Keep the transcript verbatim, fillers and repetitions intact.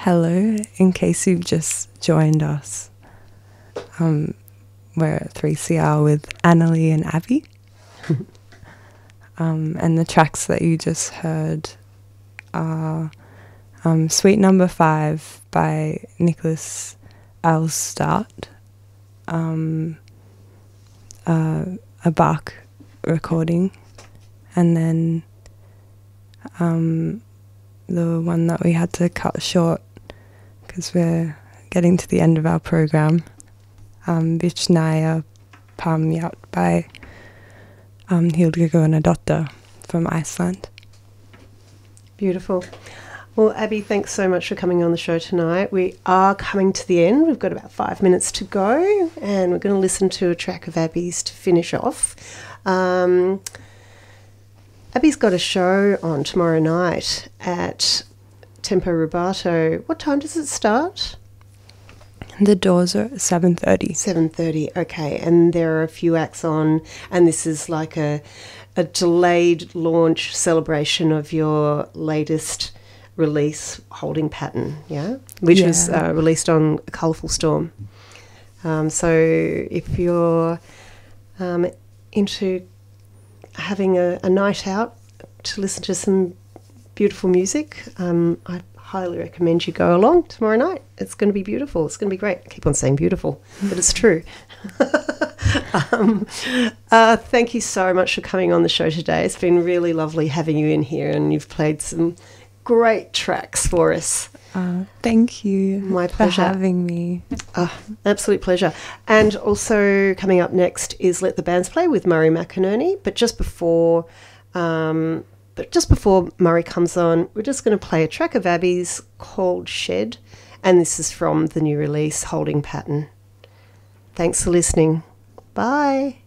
Hello, in case you've just joined us. Um, we're at three C R with Annalie and Abby. um, and the tracks that you just heard are um, Suite Number Five by Nicholas Alstart, um, uh, a Bach recording, and then um, the one that we had to cut short because we're getting to the end of our program, um, Vichnaya Pamjat by um, Hildur Guðnadóttir from Iceland. Beautiful. Well, Abby, thanks so much for coming on the show tonight. We are coming to the end. We've got about five minutes to go, and we're going to listen to a track of Abby's to finish off. Um, Abby's got a show on tomorrow night at Tempo Rubato. What time does it start? The doors are at seven thirty. seven thirty, okay. And there are a few acts on, and this is like a, a delayed launch celebration of your latest release, Holding Pattern, yeah? Which yeah. was uh, released on A Colourful Storm. Um, so if you're um, into having a, a night out to listen to some beautiful music, um, I highly recommend you go along tomorrow night. It's going to be beautiful. It's going to be great. I keep on saying beautiful, but it's true. um, uh, thank you so much for coming on the show today. It's been really lovely having you in here, and you've played some great tracks for us. Uh, thank you My for pleasure. having me. Oh, absolute pleasure. And also coming up next is Let the Bands Play with Murray McInerney. But just before, um, but just before Murray comes on, we're just going to play a track of Abby's called Shed, and this is from the new release Holding Pattern. Thanks for listening. Bye.